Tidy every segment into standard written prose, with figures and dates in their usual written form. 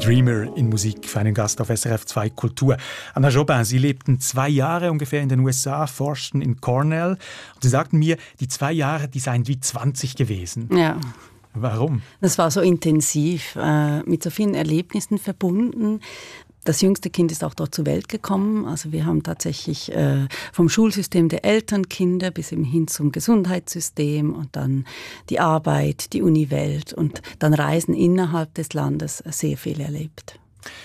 Dreamer in Musik für einen Gast auf SRF 2 Kultur. Anna Jobin, Sie lebten 2 Jahre ungefähr in den USA, forschten in Cornell. Und Sie sagten mir, die 2 Jahre, die seien wie 20 gewesen. Ja. Warum? Das war so intensiv, mit so vielen Erlebnissen verbunden. Das jüngste Kind ist auch dort zur Welt gekommen. Also wir haben tatsächlich vom Schulsystem der Elternkinder bis eben hin zum Gesundheitssystem und dann die Arbeit, die Uniwelt und dann Reisen innerhalb des Landes sehr viel erlebt.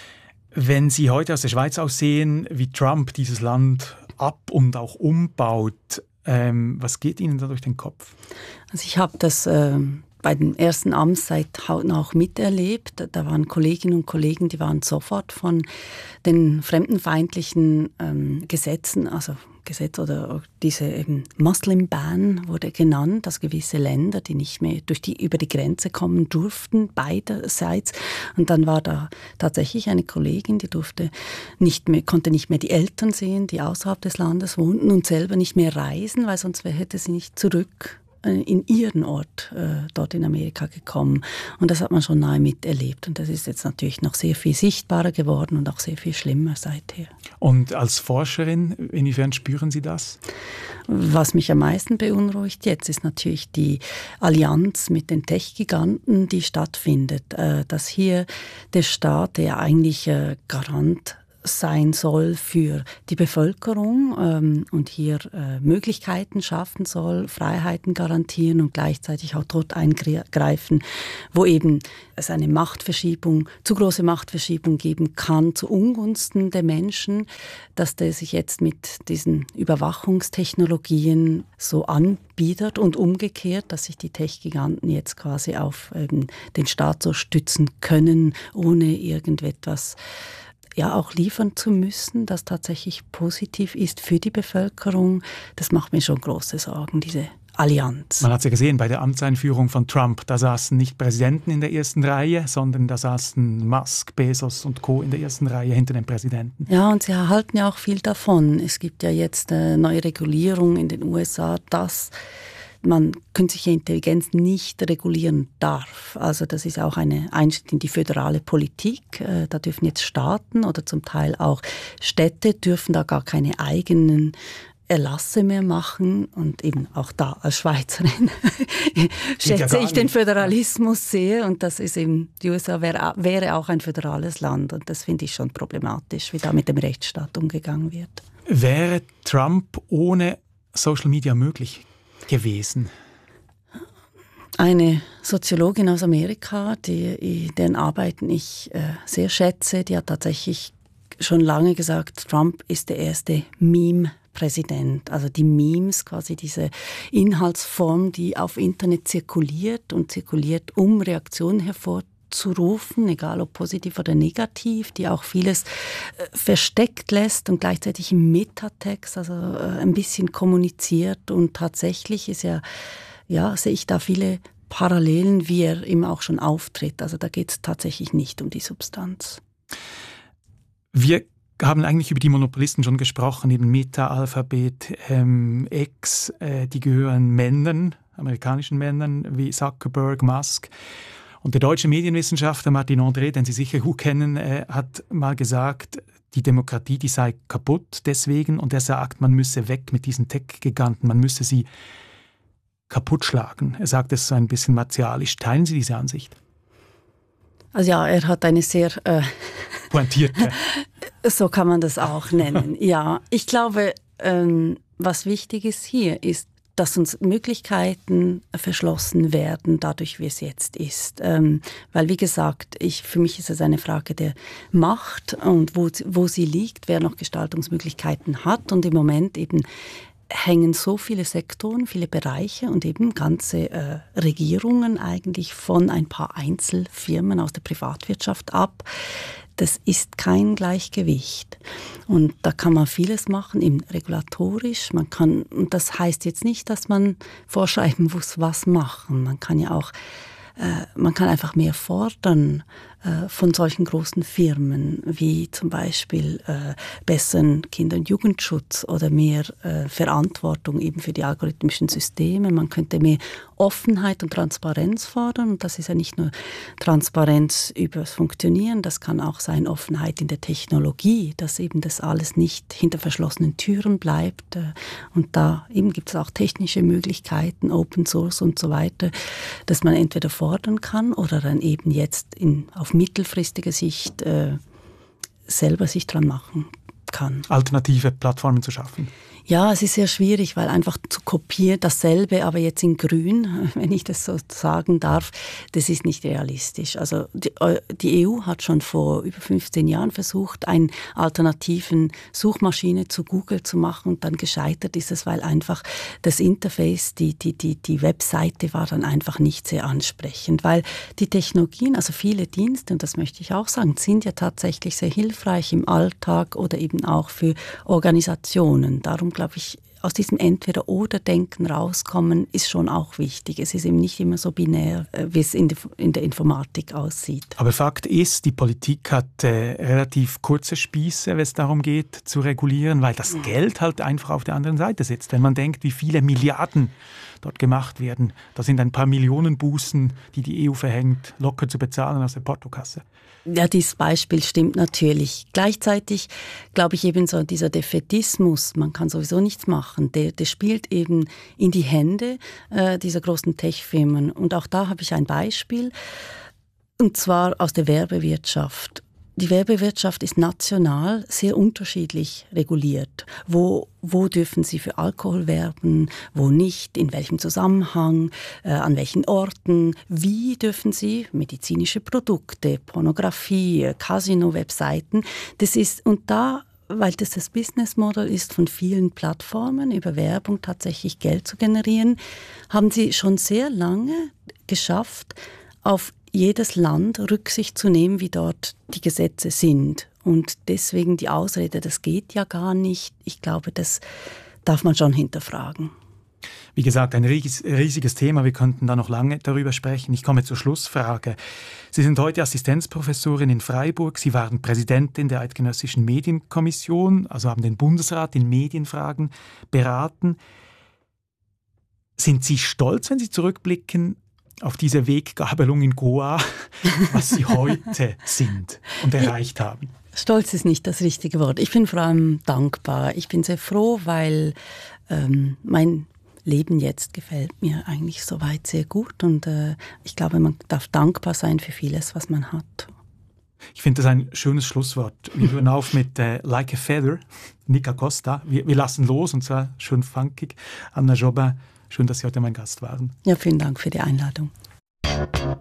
Wenn Sie heute aus der Schweiz aus sehen, wie Trump dieses Land ab- und auch umbaut, was geht Ihnen da durch den Kopf? Also ich habe das bei den ersten Amtszeit hautnah auch miterlebt. Da waren Kolleginnen und Kollegen, die waren sofort von den fremdenfeindlichen Gesetzen, also Gesetz oder diese eben Muslim Ban wurde genannt, dass gewisse Länder, die nicht mehr über die Grenze kommen durften, beiderseits. Und dann war da tatsächlich eine Kollegin, die konnte nicht mehr die Eltern sehen, die außerhalb des Landes wohnten und selber nicht mehr reisen, weil sonst hätte sie nicht zurück in ihren Ort dort in Amerika gekommen. Und das hat man schon nahe miterlebt. Und das ist jetzt natürlich noch sehr viel sichtbarer geworden und auch sehr viel schlimmer seither. Und als Forscherin, inwiefern spüren Sie das? Was mich am meisten beunruhigt jetzt, ist natürlich die Allianz mit den Tech-Giganten, die stattfindet. Dass hier der Staat, der eigentlich Garant sein soll für die Bevölkerung und hier Möglichkeiten schaffen soll, Freiheiten garantieren und gleichzeitig auch dort eingreifen, wo eben es eine zu große Machtverschiebung geben kann zu Ungunsten der Menschen, dass der sich jetzt mit diesen Überwachungstechnologien so anbietet und umgekehrt, dass sich die Tech-Giganten jetzt quasi auf den Staat so stützen können, ohne irgendetwas auch liefern zu müssen, das tatsächlich positiv ist für die Bevölkerung. Das macht mir schon große Sorgen, diese Allianz. Man hat es ja gesehen bei der Amtseinführung von Trump, da saßen nicht Präsidenten in der ersten Reihe, sondern da saßen Musk, Bezos und Co. in der ersten Reihe hinter dem Präsidenten. Ja, und sie erhalten ja auch viel davon. Es gibt ja jetzt neue Regulierung in den USA, dass man künstliche Intelligenz nicht regulieren darf. Also das ist auch ein Einschnitt in die föderale Politik. Da dürfen jetzt Staaten oder zum Teil auch Städte dürfen da gar keine eigenen Erlasse mehr machen. Und eben auch da als Schweizerin schätze ich den Föderalismus sehr. Und das ist eben, die USA wäre auch ein föderales Land. Und das finde ich schon problematisch, wie da mit dem Rechtsstaat umgegangen wird. Wäre Trump ohne Social Media möglich gewesen? Eine Soziologin aus Amerika, deren Arbeiten ich sehr schätze, die hat tatsächlich schon lange gesagt, Trump ist der erste Meme-Präsident. Also die Memes, quasi diese Inhaltsform, die auf Internet zirkuliert, um Reaktionen hervorzurufen, egal ob positiv oder negativ, die auch vieles versteckt lässt und gleichzeitig im Metatext, also ein bisschen kommuniziert. Und tatsächlich ist sehe ich da viele Parallelen, wie er eben auch schon auftritt. Also da geht es tatsächlich nicht um die Substanz. Wir haben eigentlich über die Monopolisten schon gesprochen, eben Meta, Alphabet, X, die gehören Männern, amerikanischen Männern wie Zuckerberg, Musk. Und der deutsche Medienwissenschaftler Martin André, den Sie sicher gut kennen, hat mal gesagt, die Demokratie, die sei kaputt deswegen. Und er sagt, man müsse weg mit diesen Tech-Giganten, man müsse sie kaputt schlagen. Er sagt es so ein bisschen martialisch. Teilen Sie diese Ansicht? Also ja, er hat eine sehr pointierte. So kann man das auch nennen. Ja, ich glaube, was wichtig ist hier, ist, dass uns Möglichkeiten verschlossen werden, dadurch wie es jetzt ist. Weil, wie gesagt, für mich ist es eine Frage der Macht und wo sie liegt, wer noch Gestaltungsmöglichkeiten hat. Und im Moment eben hängen so viele Sektoren, viele Bereiche und eben ganze Regierungen eigentlich von ein paar Einzelfirmen aus der Privatwirtschaft ab. Das ist kein Gleichgewicht. Und da kann man vieles machen, eben regulatorisch. Und das heißt jetzt nicht, dass man vorschreiben muss, was machen. Man kann ja auch man kann einfach mehr fordern von solchen großen Firmen, wie zum Beispiel besseren Kinder- und Jugendschutz oder mehr Verantwortung eben für die algorithmischen Systeme. Man könnte mehr Offenheit und Transparenz fordern. Und das ist ja nicht nur Transparenz über das Funktionieren, das kann auch sein Offenheit in der Technologie, dass eben das alles nicht hinter verschlossenen Türen bleibt. Und da eben gibt es auch technische Möglichkeiten, Open Source und so weiter, dass man entweder fordern kann oder dann eben jetzt auf mittelfristige Sicht selber sich dran machen kann. Alternative Plattformen zu schaffen. Ja, es ist sehr schwierig, weil einfach zu kopieren, dasselbe, aber jetzt in grün, wenn ich das so sagen darf, das ist nicht realistisch. Also die EU hat schon vor über 15 Jahren versucht, eine alternativen Suchmaschine zu Google zu machen und dann gescheitert ist es, weil einfach das Interface, die Webseite war dann einfach nicht sehr ansprechend, weil die Technologien, also viele Dienste, und das möchte ich auch sagen, sind ja tatsächlich sehr hilfreich im Alltag oder eben auch für Organisationen. Darum glaube ich, aus diesem Entweder-oder-Denken rauskommen, ist schon auch wichtig. Es ist eben nicht immer so binär, wie es in der Informatik aussieht. Aber Fakt ist, die Politik hat relativ kurze Spieße, wenn es darum geht, zu regulieren, weil das Geld halt einfach auf der anderen Seite sitzt. Wenn man denkt, wie viele Milliarden dort gemacht werden, da sind ein paar Millionen Bußen, die EU verhängt, locker zu bezahlen aus der Portokasse. Ja, dieses Beispiel stimmt natürlich. Gleichzeitig glaube ich eben so, dieser Defätismus, man kann sowieso nichts machen, der spielt eben in die Hände dieser großen Tech-Firmen. Und auch da habe ich ein Beispiel, und zwar aus der Werbewirtschaft. Die Werbewirtschaft ist national sehr unterschiedlich reguliert. Wo dürfen sie für Alkohol werben, wo nicht, in welchem Zusammenhang, an welchen Orten, wie dürfen sie medizinische Produkte, Pornografie, Casino-Webseiten. Weil das Businessmodell ist, von vielen Plattformen über Werbung tatsächlich Geld zu generieren, haben sie schon sehr lange geschafft, auf jedes Land Rücksicht zu nehmen, wie dort die Gesetze sind. Und deswegen die Ausrede, das geht ja gar nicht, ich glaube, das darf man schon hinterfragen. Wie gesagt, ein riesiges Thema, wir könnten da noch lange darüber sprechen. Ich komme zur Schlussfrage. Sie sind heute Assistenzprofessorin in Freiburg, Sie waren Präsidentin der Eidgenössischen Medienkommission, also haben den Bundesrat in Medienfragen beraten. Sind Sie stolz, wenn Sie zurückblicken auf diese Weggabelung in Goa, was Sie heute sind und erreicht haben? Stolz ist nicht das richtige Wort. Ich bin vor allem dankbar. Ich bin sehr froh, weil mein Leben jetzt gefällt mir eigentlich soweit sehr gut und ich glaube, man darf dankbar sein für vieles, was man hat. Ich finde das ein schönes Schlusswort. Wir hören auf mit Like a Feather, Nika Costa. Wir lassen los und zwar schön funkig. Anna Jobin, schön, dass Sie heute mein Gast waren. Ja, vielen Dank für die Einladung.